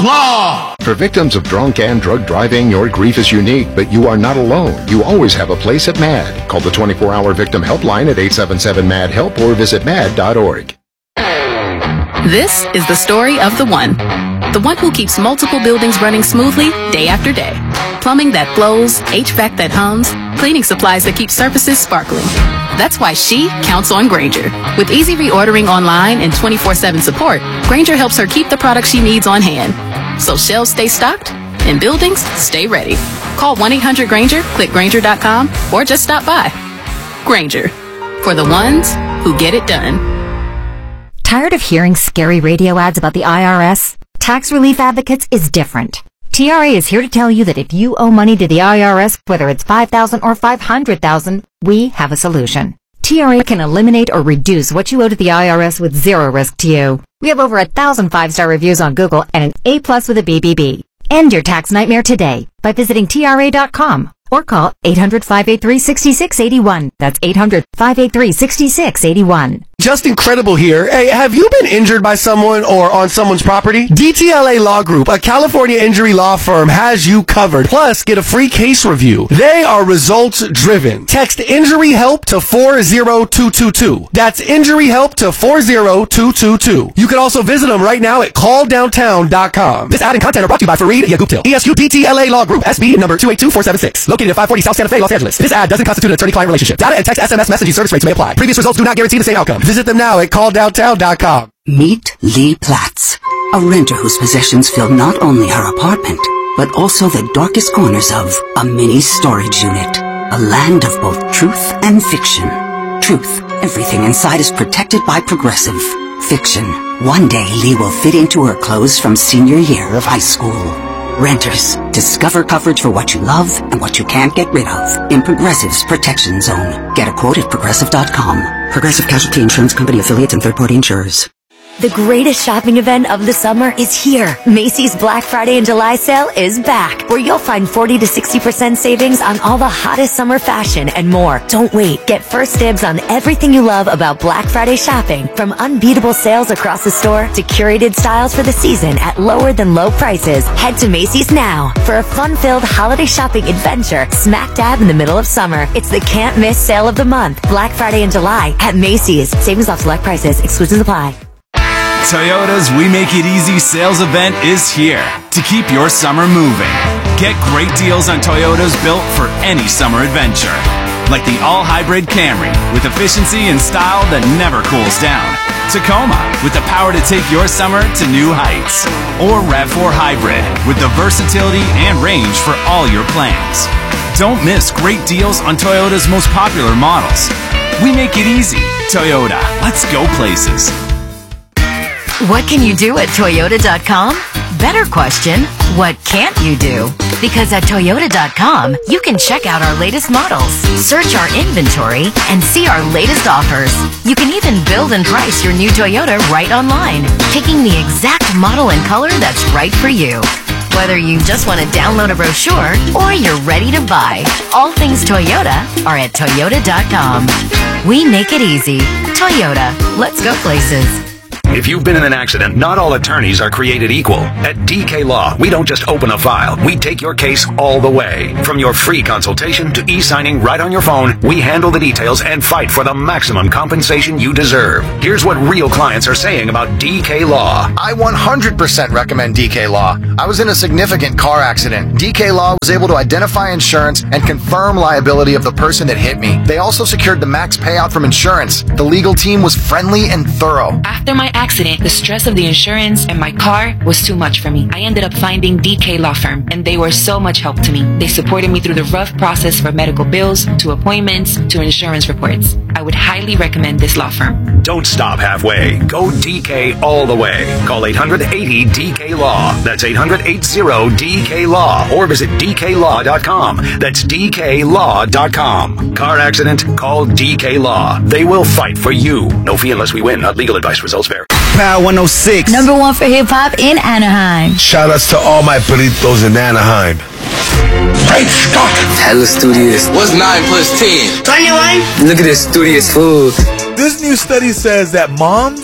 Law! For victims of drunk and drug driving, your grief is unique, but you are not alone. You always have a place at MAD. Call the 24-hour victim helpline at 877-MAD-HELP or visit mad.org. This is the story of the one who keeps multiple buildings running smoothly day after day. Plumbing that flows, HVAC that hums, cleaning supplies that keep surfaces sparkling. That's why she counts on Grainger. With easy reordering online and 24/7 support, Grainger helps her keep the products she needs on hand. So shelves stay stocked and buildings stay ready. Call 1-800-GRAINGER, click Grainger.com, or just stop by. Grainger, for the ones who get it done. Tired of hearing scary radio ads about the IRS? Tax Relief Advocates is different. TRA is here to tell you that if you owe money to the IRS, whether it's $5,000 or $500,000, we have a solution. TRA can eliminate or reduce what you owe to the IRS with zero risk to you. We have over 1,000 5-star reviews on Google and an A+ with a BBB. End your tax nightmare today by visiting TRA.com or call 800-583-6681. That's 800-583-6681. Just Incredible here. Hey, have you been injured by someone or on someone's property? DTLA Law Group, a California injury law firm, has you covered. Plus, get a free case review. They are results driven. Text injury help to 40222. That's injury help to 40222. You can also visit them right now at calldowntown.com. This ad and content are brought to you by Fareed Yaguptil. ESQ DTLA Law Group, SB number 282476. Located at 540 South Santa Fe, Los Angeles. This ad doesn't constitute an attorney-client relationship. Data and text SMS messaging service rates may apply. Previous results do not guarantee the same outcome. Visit them now at calldowntown.com. Meet Lee Platts, a renter whose possessions fill not only her apartment, but also the darkest corners of a mini storage unit. A land of both truth and fiction. Truth, everything inside is protected by Progressive. Fiction, one day Lee will fit into her clothes from senior year of high school. Renters, discover coverage for what you love and what you can't get rid of in Progressive's Protection Zone. Get a quote at Progressive.com. Progressive Casualty Insurance Company affiliates and third-party insurers. The greatest shopping event of the summer is here. Macy's Black Friday and July sale is back, where you'll find 40 to 60% savings on all the hottest summer fashion and more. Don't wait. Get first dibs on everything you love about Black Friday shopping, from unbeatable sales across the store to curated styles for the season at lower than low prices. Head to Macy's now for a fun-filled holiday shopping adventure smack dab in the middle of summer. It's the can't-miss sale of the month, Black Friday and July at Macy's. Savings off select prices. Exclusions apply. Toyota's We Make It Easy sales event is here to keep your summer moving. Get great deals on Toyotas built for any summer adventure. Like the all-hybrid Camry with efficiency and style that never cools down. Tacoma with the power to take your summer to new heights. Or RAV4 Hybrid with the versatility and range for all your plans. Don't miss great deals on Toyota's most popular models. We make it easy. Toyota. Let's go places. What can you do at Toyota.com? Better question, what can't you do? Because at Toyota.com, you can check out our latest models, search our inventory, and see our latest offers. You can even build and price your new Toyota right online, picking the exact model and color that's right for you. Whether you just want to download a brochure or you're ready to buy, all things Toyota are at Toyota.com. We make it easy. Toyota, let's go places. If you've been in an accident, not all attorneys are created equal. At DK Law, we don't just open a file. We take your case all the way. From your free consultation to e-signing right on your phone, we handle the details and fight for the maximum compensation you deserve. Here's what real clients are saying about DK Law. I 100% recommend DK Law. I was in a significant car accident. DK Law was able to identify insurance and confirm liability of the person that hit me. They also secured the max payout from insurance. The legal team was friendly and thorough. After my accident, the stress of the insurance and my car was too much for me. I ended up finding DK Law Firm, and they were so much help to me. They supported me through the rough process for medical bills, to appointments, to insurance reports. I would highly recommend this law firm. Don't stop halfway. Go DK all the way. Call 800-80-DK-LAW. That's 800-80-DK-LAW. Or visit DKLaw.com. That's DKLaw.com. Car accident? Call DK Law. They will fight for you. No fee unless we win. Not legal advice. Results vary. Power 106. Number one for hip-hop in Anaheim. Shout outs to all my burritos in Anaheim. Great Scott! Hella studious. What's 9 plus 10? 21. Look at this studious food. This new study says that moms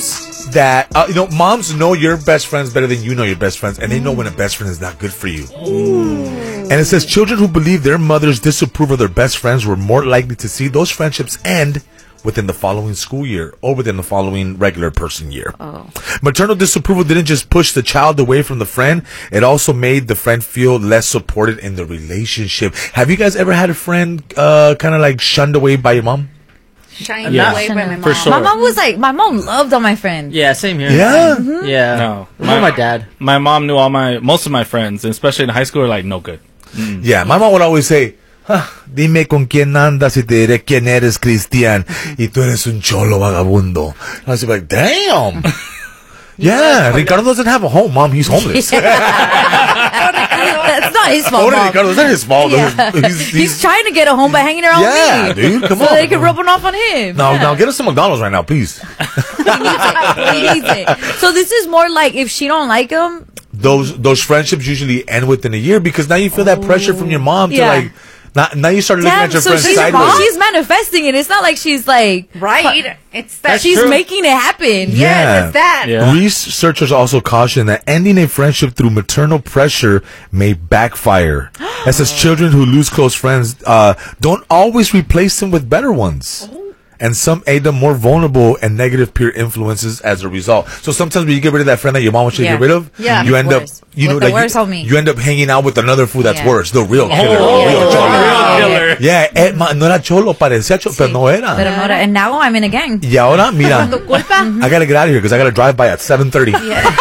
that moms know your best friends better than you know your best friends, and they know when a best friend is not good for you. And it says children who believe their mothers disapprove of their best friends were more likely to see those friendships end within the following school year or within the following regular person year. Maternal disapproval didn't just push the child away from the friend, it also made the friend feel less supported in the relationship. Have you guys ever had a friend kind of like shunned away by your mom? Shined away by my mom. For sure. My mom was like, my mom loved all my friends. Yeah, same here. Yeah? Yeah. No. My dad. My mom knew most of my friends, and especially in high school, were like, no good. Yeah, my mom would always say, dime con quién andas y te diré quién eres, Cristian. Y tú eres un cholo vagabundo. And I was like, damn. Yeah, Ricardo doesn't have a home, Mom. He's homeless. That's not his fault, Mom. Ricardo, it's not his fault. Yeah. He's trying to get a home by hanging around with me. Dude, come on. So they can rub one off on him. Now get us some McDonald's right now, please. He needs it. So this is more like if she don't like him. Those friendships usually end within a year because now you feel that pressure from your mom to like. Now you start looking at your friends sideways. She's manifesting it. It's not like she's like It's that she's making it happen. Yeah, it's that. Yeah. Researchers also caution that ending a friendship through maternal pressure may backfire. It says children who lose close friends don't always replace them with better ones. And some made them more vulnerable and negative peer influences as a result. So sometimes when you get rid of that friend that your mom wants you to get rid of, you end up, you end up hanging out with another fool that's worse, the real killer, real cholo. Yeah, no era cholo, parecía cholo, pero no era. And now I'm in a gang. Y ahora, mira, I gotta get out of here because I gotta drive by at 7:30.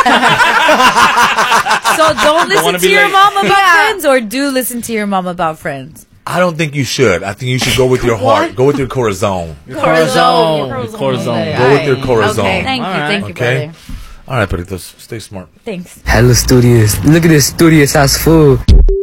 So don't listen to your mom about friends, or do listen to your mom about friends. I don't think you should. I think you should go with your heart. Go with your corazón. Corazón. Go with your corazón. Okay. Thank you, brother. All right, Peritos. Stay smart. Thanks. Hella studious. Look at this studious ass fool.